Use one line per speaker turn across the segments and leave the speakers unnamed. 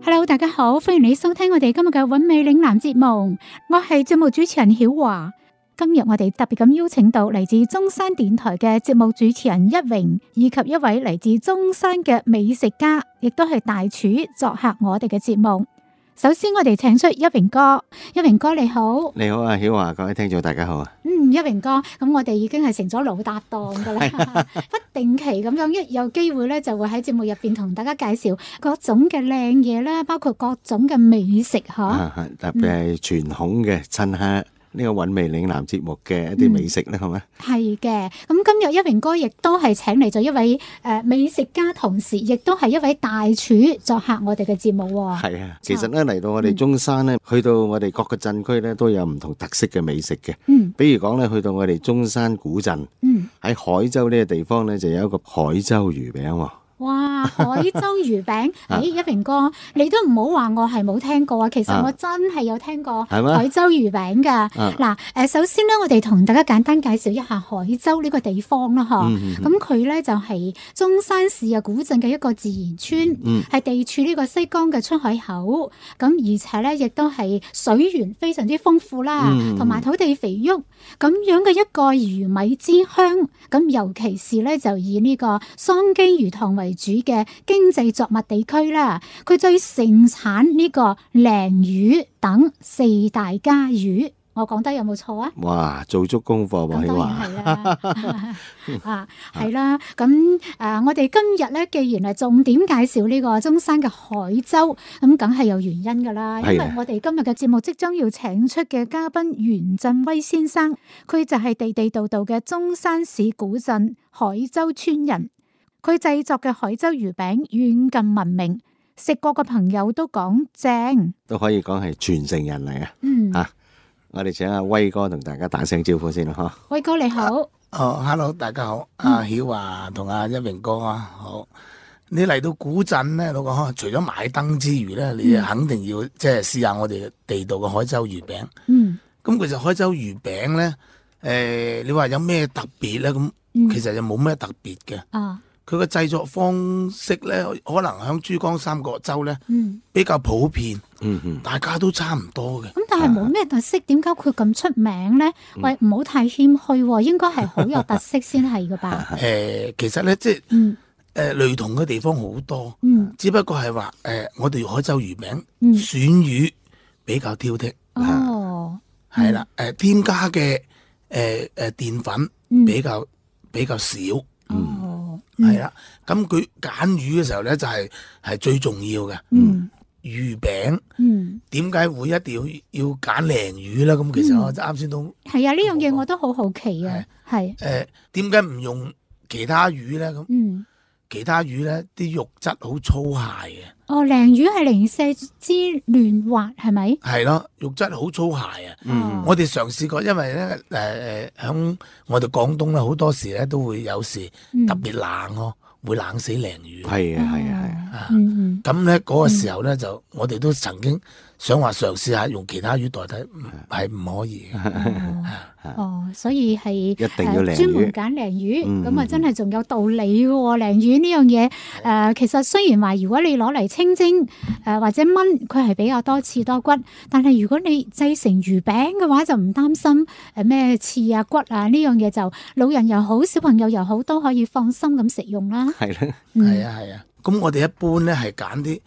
Hello， 大家好，歡迎你收聽我哋今日嘅韻味嶺南節目，我係節目主持人曉華。今日我哋特別咁邀請到嚟自中山電台嘅節目主持人一榮，以及一位嚟自中山嘅美食家，亦都係大廚作客我哋嘅節目。首先我哋請出一榮哥，一榮哥你好。
你好啊，曉華，各位聽眾大家好啊。
一榮哥，咁我哋已經係成咗老搭檔噶啦，不定期咁樣一有機會咧，就會喺節目入邊同大家介紹各種嘅靚嘢啦，包括各種嘅美食嗬。
特別係傳統嘅，趁下呢個韻味嶺南節目嘅一啲美食咧，係咪？
係嘅，咁今日一榮哥亦都係請嚟咗一位美食家，同時亦都係一位大廚作客我哋嘅節目。
係啊，其實咧嚟到我哋中山咧，去到我哋各個鎮區咧都有唔同特色嘅美食嘅。比如講咧，去到我哋中山古鎮，喺海州呢個地方咧就有一個海州魚餅喎。哇！
海州魚餅，一榮哥，你都唔好話我係冇聽過啊！其實我真係有聽過海州魚餅噶。嗱，首先咧，我哋同大家簡單介紹一下海州呢個地方啦，嗬。咁佢咧就係中山市啊古鎮嘅一個自然村，係地處呢個西江嘅出海口。咁而且咧，亦都係水源非常之豐富啦，同埋土地肥沃，咁樣嘅一個魚米之鄉。咁尤其是咧，就以呢個桑基魚塘為主嘅經濟作物地區啦，佢最盛產呢個鯪魚等四大家魚，我講得有冇錯啊？
哇，做足功課喎，
當然係啦，係啦，咁我哋今日咧，既然係重點介紹呢個中山嘅海州，咁梗係有原因噶啦，因為我哋今日嘅節目即將要請出嘅嘉賓袁振威先生，佢就係地地道道嘅中山市古鎮海州村人。佢製作嘅海州魚餅遠近聞名，食過嘅朋友都講正，
都可以講係傳承人嚟嘅。我哋請阿威哥同大家打聲招呼先啦，嗬。
威哥你好。
Hello， 大家好。阿曉華同阿一榮哥啊，好。你嚟到古鎮咧，老講除咗買燈之餘咧，你肯定要即係試下我哋地道嘅海州魚餅。咁其實海州魚餅咧，你話有咩特別咧？咁其實又冇咩特別嘅。佢個製作方式咧，可能喺珠江三角洲咧，比較普遍，大家都差唔多嘅。
咁但係冇咩特色，點解佢咁出名咧？喂，唔好太謙虛，應該係好有特色先係噶吧？
其實咧，即係類同嘅地方好多，只不過係話我哋海州魚餅選魚比較挑剔，係啦，添加嘅澱粉比較少。係啦，咁佢揀魚嘅時候咧，就係最重要嘅。魚餅，點解會一定要揀鯪魚咧？咁其實我啱先都
係啊，呢樣嘢我都好好奇啊。係
點解唔用其他魚咧？咁其他魚咧啲肉質好粗糙嘅。
鯪魚係零舍之嫩滑，係咪？係
咯，肉質好粗糙啊！我哋嘗試過，因為咧響我哋廣東咧好多時咧都會有時特別冷咯，會冷死鯪魚。係啊。咁咧嗰個時候咧就我哋都曾經想話嘗試下用其他魚代替，係唔可以嘅。
所以係
一定要鯪魚，
專門揀鯪魚，咁啊真係仲有道理嘅喎。鯪魚呢樣嘢，其實雖然話如果你攞嚟清蒸或者炆，佢係比較多刺多骨，但係如果你製成魚餅嘅話，就唔擔心咩刺啊骨啊呢樣嘢，就老人又好，小朋友又好，都可以放心咁食用啦。
係啦，係啊。咁我哋一般咧係揀啲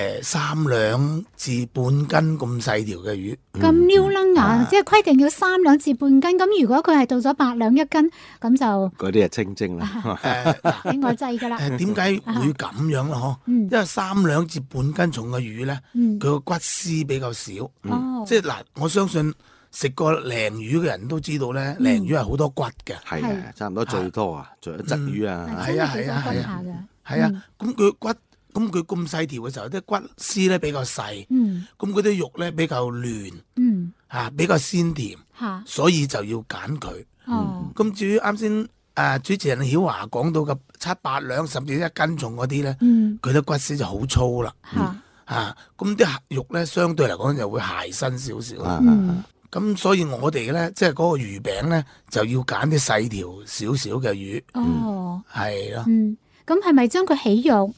3兩至半斤咁細條嘅魚，
咁溜楞啊！即係規定要3兩至半斤。咁如果佢係到咗8兩1斤，咁就
嗰啲係清蒸啦。
俾我制噶啦。
點解會咁樣咧？嗬，因為3兩至半斤重嘅魚咧，佢個骨絲比較少。即係嗱，我相信食過鯪魚嘅人都知道咧，鯪魚係好多骨嘅。
係啊，差唔多最多啊，仲有鯽魚啊。
係啊，咁佢骨。咁佢咁細條嘅時候，啲骨絲咧比較細，咁嗰啲肉咧比較嫩，比較鮮甜，所以就要揀佢。咁至於啱先主持人曉華講到嘅7、8兩甚至1斤重嗰啲咧，佢啲骨絲就好粗啦，咁啲肉咧相對嚟講就會鞋身少少。咁所以我哋咧即係嗰個魚餅咧就要揀啲細條少少嘅魚。係咯。
咁係咪將佢起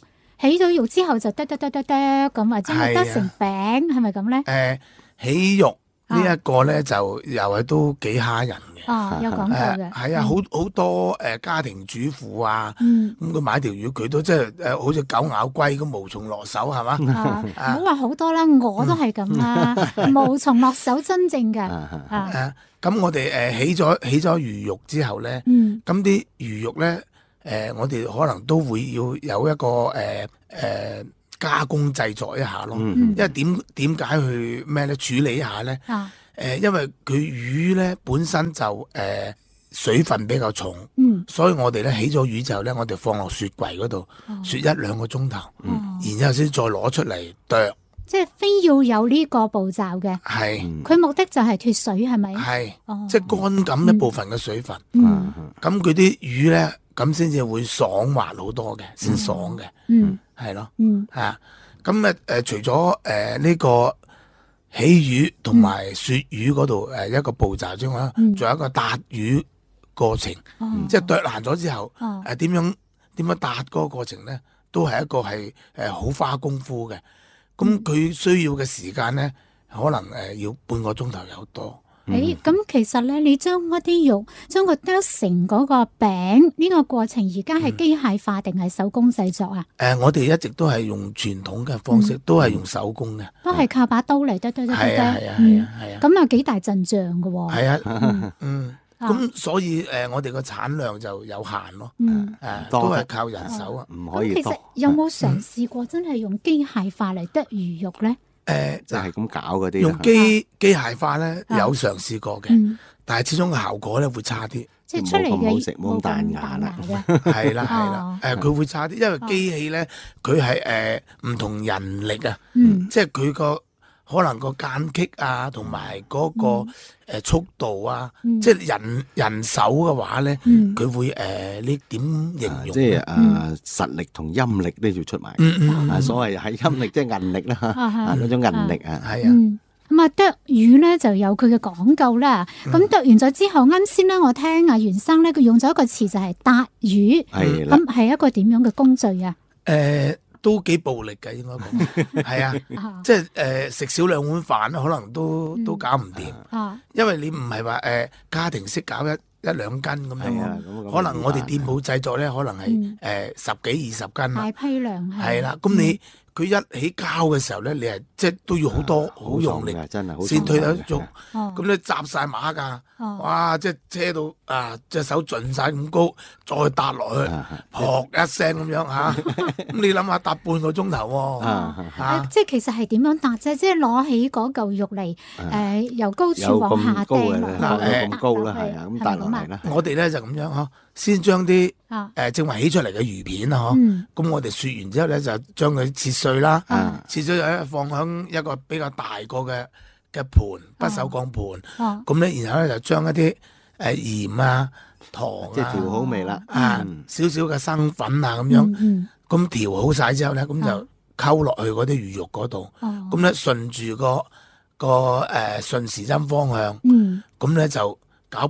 起咗肉之後就得咁啊，將佢得成餅，係咪咁咧？
起肉呢一個咧就又係都幾蝦人嘅。
有講過嘅。
係啊，好多家庭主婦啊，咁佢買條魚佢都即係好似狗咬龜咁無從落手係嘛？
唔好話好多啦，我都係咁啦，無從落手真正嘅。
咁我哋起咗魚肉之後咧，咁啲魚肉咧我哋可能都會要有一個加工製作一下咯，因為點解去咩咧處理一下咧？因為佢魚咧本身就水分比較重，所以我哋咧起咗魚之後咧，我哋放落雪櫃嗰度雪1-2個鐘頭，然之後先再攞出嚟剁。
即係非要有呢個步驟嘅。
係。
佢目的就係脫水係咪？
係。即係乾減一部分嘅水分。咁佢啲魚咧，咁先至會爽滑好多嘅，先爽嘅。係咯。咁除咗呢個起魚同埋雪魚嗰度一個步驟之外，仲有一個撻魚過程，即係剁爛咗之後點樣撻嗰個過程咧，都係一個係好花功夫嘅。咁佢需要嘅時間咧，可能要半個鐘頭有多。
咁其實咧，你將嗰啲肉將佢剁成嗰個餅呢個過程，而家係機械化定係手工製作啊？
我哋一直都係用傳統嘅方式，都係用手工嘅，
都係靠把刀嚟剁。係
啊。
咁啊幾大陣仗噶喎。
係啊。咁所以我哋個產量就有限咯。都係靠人手啊，
唔可以多。
其實有冇嘗試過真係用機械化嚟剁魚肉咧？
就係咁搞嗰啲。
用機械化咧有嘗試過嘅，但係始終個效果咧會差啲，
即係出嚟嘅
冇咁好食，冇咁彈牙啦。
係啦，佢會差啲，因為機器咧佢係唔同人力啊，即係佢個可能個間隙啊，同埋嗰個速度啊，即係人手嘅話咧，佢會呢點形容？
即係實力同陰力都要出埋。所謂係陰力即係韌力啦，嗰種韌力啊。
係啊。
咁剁魚咧就有佢嘅講究啦。咁剁完咗之後，啱先咧我聽阿袁生咧佢用咗一個詞就係撻魚。係啦。咁係一個點樣嘅工序啊？
都幾暴力嘅應該講，係啊，即係食少2碗飯可能都搞唔掂，因為你唔係話家庭式搞1-2斤咁樣，可能我哋店鋪製作咧可能係10幾20斤
大批量
係啦，咁佢一起膠嘅時候咧，你係即係都要好用力，
真係
先推得足。咁你紮晒馬㗎，哇！即係車到隻手盡晒咁高，再撻落去，撲一聲咁樣嚇。咁你諗下撻半個鐘頭喎，
即係其實係點樣撻啫？即係攞起嗰嚿肉嚟由高處往下掟落去，
咁高啦，係啊，咁撻落嚟啦。
我哋咧就咁樣呵，先將啲正話起出嚟嘅魚片啊，咁我哋雪完之後咧就將佢切碎啦，切碎咗放響一個比較大個嘅盤，不鏽鋼盤，咁咧然後咧就將一啲鹽啊、糖啊，
即係調好味啦，
少少嘅生粉啊咁樣，咁調好晒之後咧，咁就溝落去嗰啲魚肉嗰度，咁咧順住個順時針方向，咁咧就搞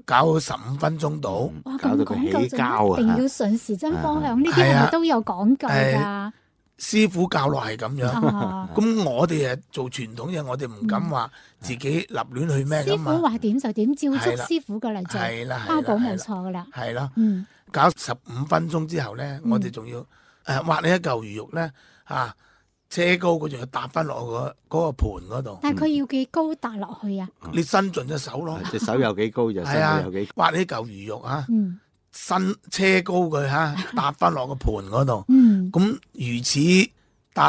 15分鐘到，
搞到佢起膠啊！一定要順時針方向，呢啲係咪都有講究㗎？
師傅教落係咁樣，咁我哋做傳統嘢，我哋唔敢話自己立亂去咩㗎嘛。
師傅話點就點，照足師傅嘅嚟做，包保冇錯㗎啦。
係啦，搞15分鐘之後咧，我哋仲要挖呢一嚿魚肉咧車高，佢仲要搭翻落嗰個盤嗰度。
但係佢要幾高搭落去啊？
你伸盡隻手咯，
隻手有幾高就伸有幾高。
挖呢嚿魚肉伸車高佢搭翻落個盤嗰度。咁如此搭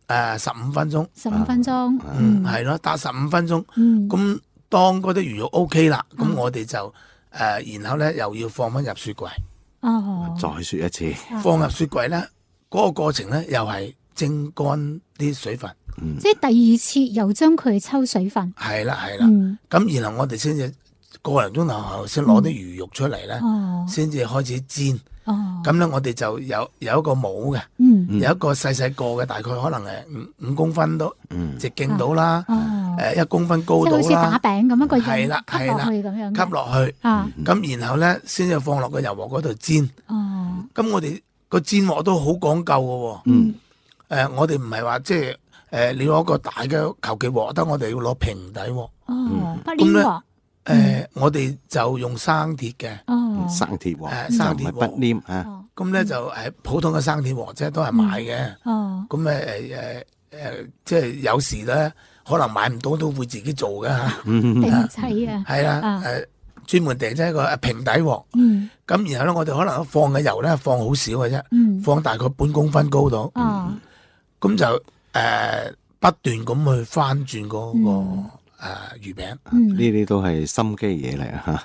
15分鐘。
15分鐘。
係咯，搭15分鐘。咁當嗰啲魚肉 OK 啦，咁我哋就然後咧又要放翻入雪櫃。
再雪一次。
放入雪櫃咧，嗰個過程咧又係蒸乾啲水分。
即係第二次又將佢抽水分。
係啦。咁然後我哋先至1個零鐘頭後先攞啲魚肉出嚟咧，先至開始煎。咁咧我哋就有一個模嘅，有一個細細個嘅，大概可能5公分都直徑到啦，1公分高到啦。
即係好似打餅咁一個
係啦，
吸落去咁樣。
吸落去。咁然後咧先至放落個油鑊嗰度煎。咁我哋個煎鑊都好講究嘅喎。我哋唔係話即係你攞個大嘅求其鑊得，我哋要攞平底鑊。
不黏鑊。
我哋就用生鐵嘅。
生鐵鑊，
生鐵鑊
不黏嚇。
咁咧就普通嘅生鐵鑊啫，都係買嘅。咁即係有時咧，可能買唔到都會自己做嘅嚇。
定製啊。
係啦，專門訂製一個平底鑊。咁然後咧，我哋可能放嘅油咧放好少嘅啫，放大概半公分高度。咁就不斷咁去翻轉嗰個魚餅。
呢啲都係心機嘢嚟嚇。